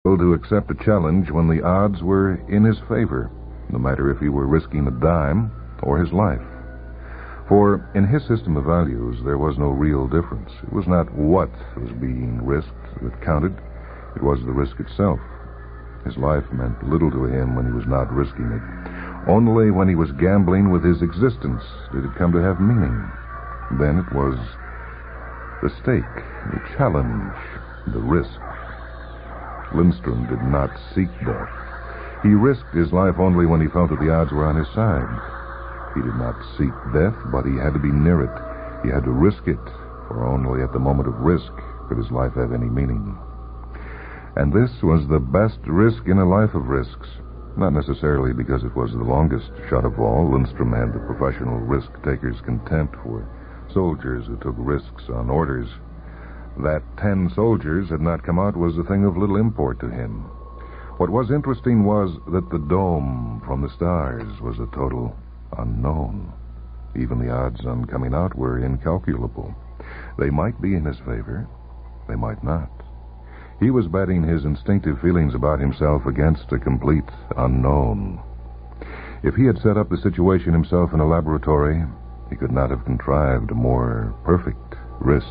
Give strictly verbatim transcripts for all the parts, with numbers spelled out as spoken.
to accept a challenge when the odds were in his favor, no matter if he were risking a dime or his life. For in his system of values, there was no real difference. It was not what was being risked that counted. It was the risk itself. His life meant little to him when he was not risking it. Only when he was gambling with his existence did it come to have meaning. Then it was the stake, the challenge, the risk. Lindstrom did not seek death. He risked his life only when he felt that the odds were on his side. He did not seek death, but he had to be near it. He had to risk it, for only at the moment of risk could his life have any meaning. And this was the best risk in a life of risks. Not necessarily because it was the longest shot of all. Lindstrom had the professional risk-taker's contempt for soldiers who took risks on orders. That ten soldiers had not come out was a thing of little import to him. What was interesting was that the dome from the stars was a total unknown. Even the odds on coming out were incalculable. They might be in his favor. They might not. He was betting his instinctive feelings about himself against a complete unknown. If he had set up the situation himself in a laboratory, he could not have contrived a more perfect risk.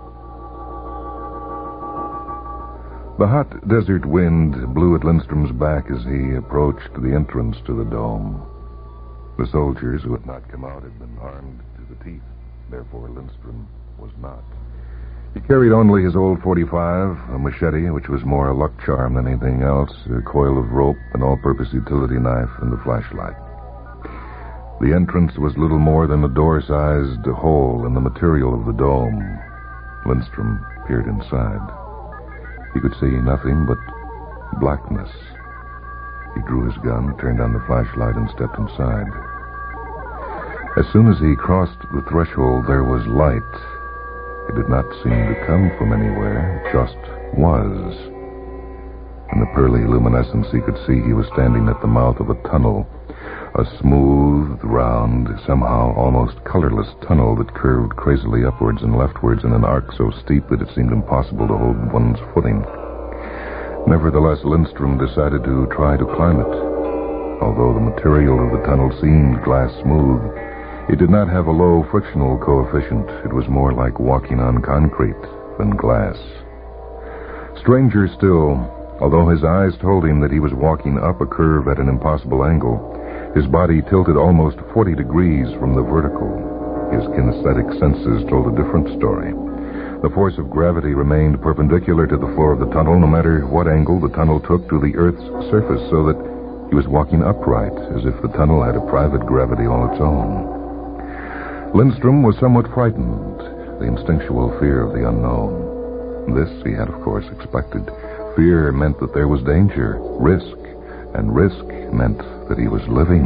The hot desert wind blew at Lindstrom's back as he approached the entrance to the dome. The soldiers who had not come out had been armed to the teeth. Therefore, Lindstrom was not. He carried only his old forty-five, a machete, which was more a luck charm than anything else, a coil of rope, an all-purpose utility knife, and a flashlight. The entrance was little more than a door-sized hole in the material of the dome. Lindstrom peered inside. He could see nothing but blackness. He drew his gun, turned on the flashlight, and stepped inside. As soon as he crossed the threshold, there was light. It did not seem to come from anywhere, it just was. In the pearly luminescence, he could see he was standing at the mouth of a tunnel, a smooth, round, somehow almost colorless tunnel that curved crazily upwards and leftwards in an arc so steep that it seemed impossible to hold one's footing. Nevertheless, Lindstrom decided to try to climb it. Although the material of the tunnel seemed glass smooth, it did not have a low frictional coefficient. It was more like walking on concrete than glass. Stranger still, although his eyes told him that he was walking up a curve at an impossible angle, his body tilted almost forty degrees from the vertical. His kinesthetic senses told a different story. The force of gravity remained perpendicular to the floor of the tunnel, no matter what angle the tunnel took to the Earth's surface, so that he was walking upright, as if the tunnel had a private gravity all its own. Lindstrom was somewhat frightened, the instinctual fear of the unknown. This he had, of course, expected. Fear meant that there was danger, risk, and risk meant that he was living.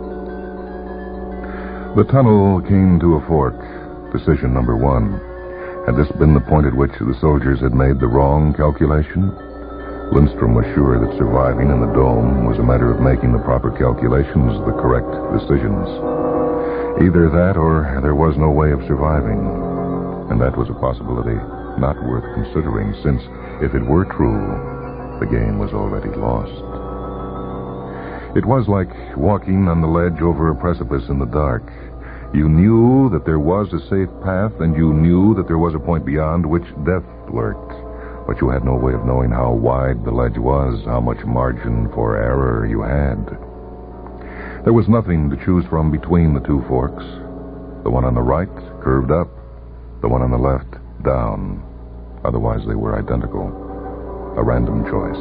The tunnel came to a fork. Decision number one. Had this been the point at which the soldiers had made the wrong calculation? Lindstrom was sure that surviving in the dome was a matter of making the proper calculations, the correct decisions. Either that or there was no way of surviving. And that was a possibility not worth considering, since if it were true, the game was already lost. It was like walking on the ledge over a precipice in the dark. You knew that there was a safe path, and you knew that there was a point beyond which death lurked. But you had no way of knowing how wide the ledge was, how much margin for error you had. There was nothing to choose from between the two forks. The one on the right curved up, the one on the left down. Otherwise, they were identical. A random choice.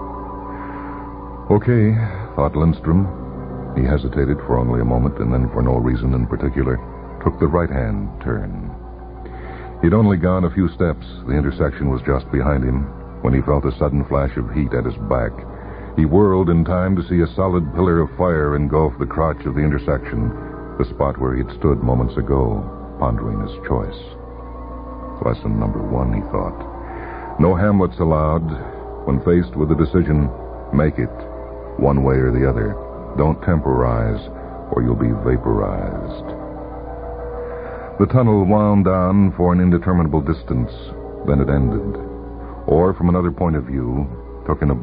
Okay, thought Lindstrom. He hesitated for only a moment, and then, for no reason in particular, took the right-hand turn. He'd only gone a few steps. The intersection was just behind him when he felt a sudden flash of heat at his back. He whirled in time to see a solid pillar of fire engulf the crotch of the intersection, the spot where he'd stood moments ago, pondering his choice. Lesson number one, he thought. No Hamlets allowed. When faced with a decision, make it, one way or the other. Don't temporize, or you'll be vaporized. The tunnel wound on for an indeterminable distance, then it ended. Or, from another point of view, took in a